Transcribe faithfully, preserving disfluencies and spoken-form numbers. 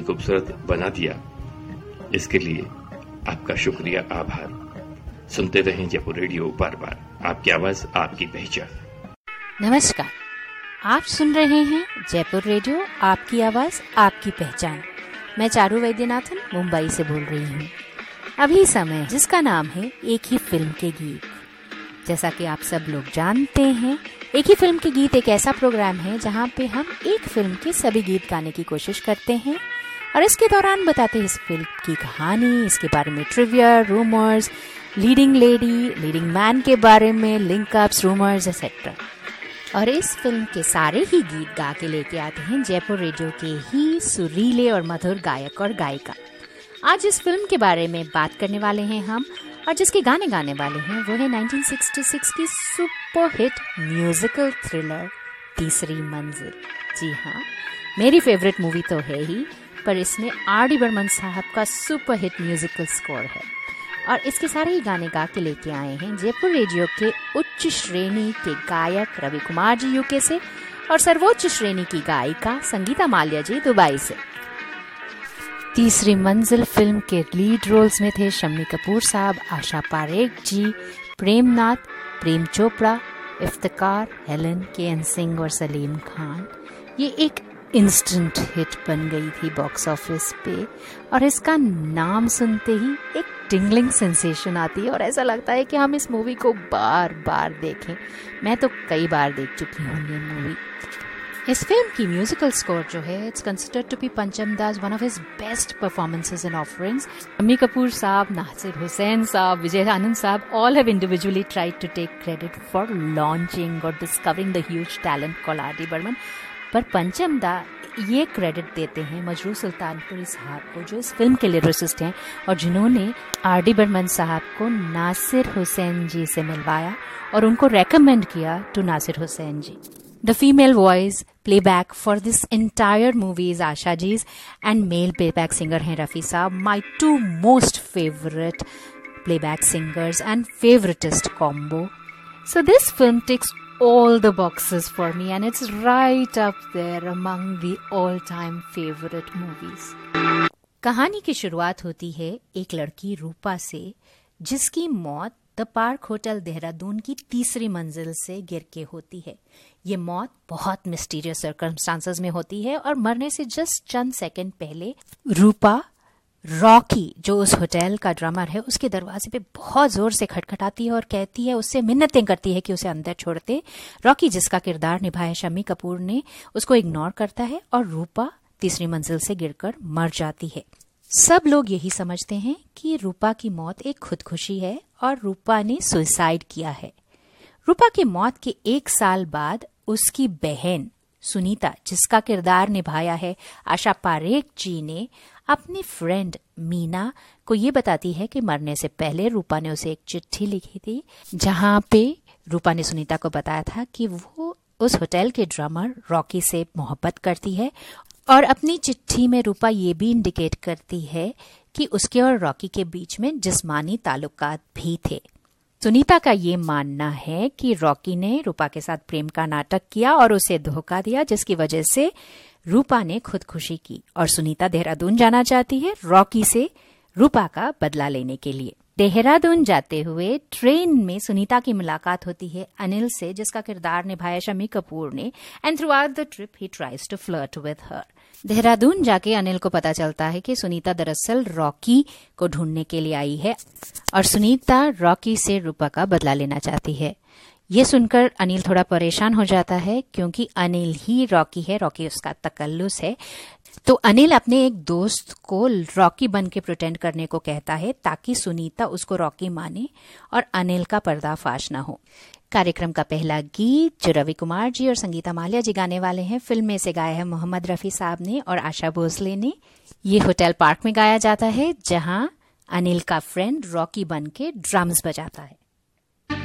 खूबसूरत बना दिया, इसके लिए आपका शुक्रिया, आभार। सुनते रहें जयपुर रेडियो, बार बार आपकी आवाज आपकी पहचान। नमस्कार, आप सुन रहे हैं जयपुर रेडियो, आपकी आवाज आपकी पहचान। मैं चारू वैद्यनाथन मुंबई से बोल रही हूँ। अभी समय जिसका नाम है एक ही फिल्म के गीत। जैसा कि आप सब लोग जानते हैं, एक ही फिल्म के गीत एक ऐसा प्रोग्राम है जहाँ पे हम एक फिल्म के सभी गीत गाने की कोशिश करते हैं और इसके दौरान बताते हैं इस फिल्म की कहानी, इसके बारे में trivia, rumours, leading lady, leading man के बारे में, लिंकअप्स, रूमर्स एक्सेट्रा। और इस फिल्म के सारे ही गीत गा के लेके आते हैं जयपुर रेडियो के ही सुरीले और मधुर गायक और गायिका। आज इस फिल्म के बारे में बात करने वाले हैं हम, और जिसके गाने गाने वाले हैं वो है नाइनटीन सिक्सटी सिक्स की सुपरहिट म्यूजिकल थ्रिलर तीसरी मंजिल। जी हाँ, मेरी फेवरेट मूवी तो है ही, पर इसमें आर डी बर्मन साहब का सुपरहिट म्यूजिकल स्कोर है और इसके सारे ही गाने गा के लेके आए हैं जयपुर रेडियो के उच्च श्रेणी के गायक रवि कुमार जी यूके से और सर्वोच्च श्रेणी की गायिका संगीता माल्या जी दुबई से। तीसरी मंजिल फिल्म के लीड रोल्स में थे शम्मी कपूर साहब, आशा पारेख जी, प्रेमनाथ, प्रेम चोपड़ा, इफ्तिकार, हेलन, के एन सिंह और सलीम खान। ये एक इंस्टेंट हिट बन गई थी बॉक्स ऑफिस पे और इसका नाम सुनते ही एक टिंगलिंग सेंसेशन आती है और ऐसा लगता है कि हम इस मूवी को बार बार देखें। मैं तो कई बार देख चुकी हूँ ये मूवी। इस फिल्म की म्यूजिकल स्कोर जो है, इट्स कंसिडर्ड टू बी पंचम दास one of his best performances and offerings. Shammi Kapoor साहब, नासिर हुसैन साहब, विजय आनंद साहब all have individually tried to take credit for launching or discovering the huge talent called R D Burman, पर पंचम दा ये क्रेडिट देते हैं मजरूह सुल्तानपुरी साहब को, जो इस फिल्म के लिरिसिस्ट हैं और जिन्होंने आर डी बर्मन साहब को नासिर हुसैन जी से मिलवाया और उनको रेकमेंड किया to Nasir Hussain ji. The female voice playback for this entire movie is Asha Ji's and male playback singer हैं रफ़ी साहब, my two most favorite playback singers and favoritist combo. So this film ticks all the boxes for me and it's right up there among the all-time favorite movies. कहानी की शुरुआत होती है एक लड़की रूपा से, जिसकी मौत द पार्क होटल देहरादून की तीसरी मंजिल से गिर के होती है। ये मौत बहुत मिस्टीरियस सर्कमस्टांसेस में होती है और मरने से जस्ट चंद सेकंड पहले रूपा रॉकी, जो उस होटल का ड्रमर है, उसके दरवाजे पे बहुत जोर से खटखटाती है और कहती है, उससे मिन्नतें करती है कि उसे अंदर छोड़ दे। रॉकी, जिसका किरदार निभाया शम्मी कपूर ने, उसको इग्नोर करता है और रूपा तीसरी मंजिल से गिरकर मर जाती है। सब लोग यही समझते हैं कि रूपा की मौत एक खुदकुशी है और रूपा ने सुसाइड किया है। रूपा की मौत के एक साल बाद उसकी बहन सुनीता, जिसका किरदार निभाया है आशा पारेख जी ने, अपनी फ्रेंड मीना को ये बताती है कि मरने से पहले रूपा ने उसे एक चिट्ठी लिखी थी, जहां पे रूपा ने सुनीता को बताया था कि वो उस होटल के ड्रमर रॉकी से मोहब्बत करती है और अपनी चिट्ठी में रूपा ये भी इंडिकेट करती है कि उसके और रॉकी के बीच में जिस्मानी ताल्लुकात भी थे। सुनीता का ये मानना है कि रॉकी ने रूपा के साथ प्रेम का नाटक किया और उसे धोखा दिया, जिसकी वजह से रूपा ने खुदकुशी की और सुनीता देहरादून जाना चाहती है रॉकी से रूपा का बदला लेने के लिए। देहरादून जाते हुए ट्रेन में सुनीता की मुलाकात होती है अनिल से, जिसका किरदार निभाया शम्मी कपूर ने, and through out the trip he tries to flirt with her. Dehradun जाके अनिल को पता चलता है कि सुनीता दरअसल रॉकी को ढूंढने के लिए आई है और सुनीता रॉकी से रूपा का बदला लेना चाहती है। ये सुनकर अनिल थोड़ा परेशान हो जाता है क्योंकि अनिल ही रॉकी है, रॉकी उसका तकल्लुस है। तो अनिल अपने एक दोस्त को रॉकी बन के प्रिटेंड करने को कहता है ताकि सुनीता उसको रॉकी माने और अनिल का पर्दाफाश ना हो। कार्यक्रम का पहला गीत जो रवि कुमार जी और संगीता माल्या जी गाने वाले हैं, फिल्म में से गाया है मोहम्मद रफी साहब ने और आशा भोसले ने। ये होटल पार्क में गाया जाता है जहां अनिल का फ्रेंड रॉकी बन के ड्रम्स बजाता है।